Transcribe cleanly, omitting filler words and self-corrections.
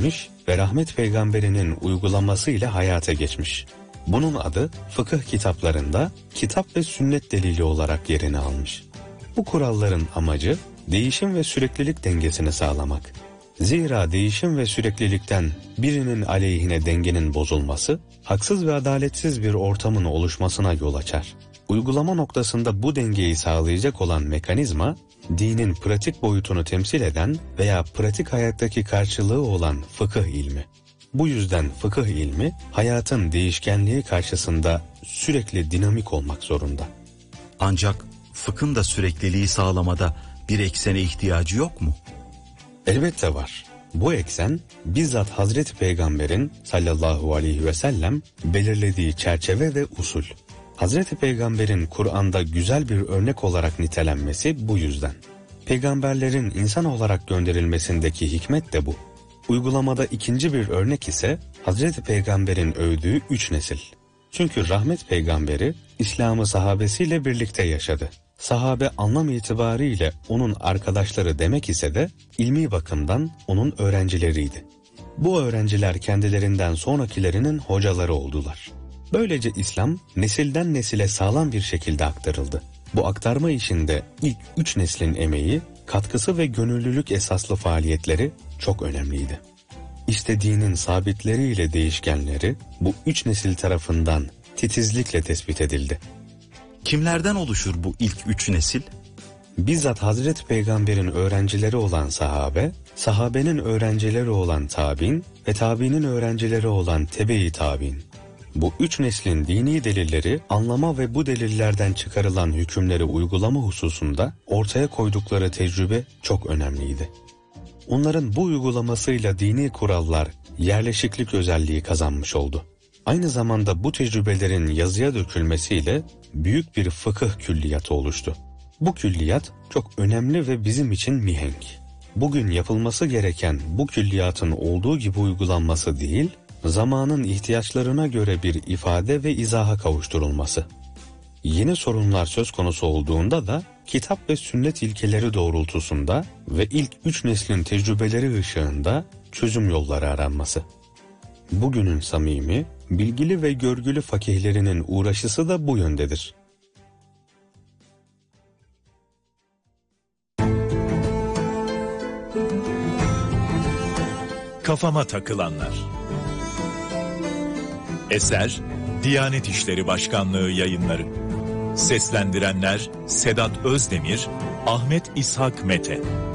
edilmiş ve rahmet peygamberinin uygulaması ile hayata geçmiş. Bunun adı fıkıh kitaplarında kitap ve sünnet delili olarak yerini almış. Bu kuralların amacı değişim ve süreklilik dengesini sağlamak. Zira değişim ve süreklilikten birinin aleyhine dengenin bozulması, haksız ve adaletsiz bir ortamın oluşmasına yol açar. Uygulama noktasında bu dengeyi sağlayacak olan mekanizma, dinin pratik boyutunu temsil eden veya pratik hayattaki karşılığı olan fıkıh ilmi. Bu yüzden fıkıh ilmi, hayatın değişkenliği karşısında sürekli dinamik olmak zorunda. Ancak fıkhın da sürekliliği sağlamada bir eksene ihtiyacı yok mu? Elbette var. Bu eksen bizzat Hazreti Peygamber'in sallallahu aleyhi ve sellem belirlediği çerçeve ve usul. Hazreti Peygamber'in Kur'an'da güzel bir örnek olarak nitelenmesi bu yüzden. Peygamberlerin insan olarak gönderilmesindeki hikmet de bu. Uygulamada ikinci bir örnek ise Hazreti Peygamber'in övdüğü 3 nesil. Çünkü rahmet peygamberi İslam'ı sahabesiyle birlikte yaşadı. Sahabe anlam itibariyle onun arkadaşları demek ise de ilmi bakımdan onun öğrencileriydi. Bu öğrenciler kendilerinden sonrakilerinin hocaları oldular. Böylece İslam nesilden nesile sağlam bir şekilde aktarıldı. Bu aktarma işinde ilk 3 neslin emeği, katkısı ve gönüllülük esaslı faaliyetleri çok önemliydi. İşte dinin sabitleriyle değişkenleri bu 3 nesil tarafından titizlikle tespit edildi. Kimlerden oluşur bu ilk 3 nesil? Bizzat Hazreti Peygamber'in öğrencileri olan sahabe, sahabenin öğrencileri olan tabi'in ve tabi'nin öğrencileri olan tebe-i tabi'in. Bu 3 neslin dini delilleri, anlama ve bu delillerden çıkarılan hükümleri uygulama hususunda ortaya koydukları tecrübe çok önemliydi. Onların bu uygulamasıyla dini kurallar yerleşiklik özelliği kazanmış oldu. Aynı zamanda bu tecrübelerin yazıya dökülmesiyle büyük bir fıkıh külliyatı oluştu. Bu külliyat çok önemli ve bizim için mihenk. Bugün yapılması gereken bu külliyatın olduğu gibi uygulanması değil, zamanın ihtiyaçlarına göre bir ifade ve izaha kavuşturulması. Yeni sorunlar söz konusu olduğunda da kitap ve sünnet ilkeleri doğrultusunda ve ilk 3 neslin tecrübeleri ışığında çözüm yolları aranması. Bugünün samimi, bilgili ve görgülü fakihlerinin uğraşısı da bu yöndedir. Kafama takılanlar. Eser Diyanet İşleri Başkanlığı Yayınları. Seslendirenler Sedat Özdemir, Ahmet İshak Mete.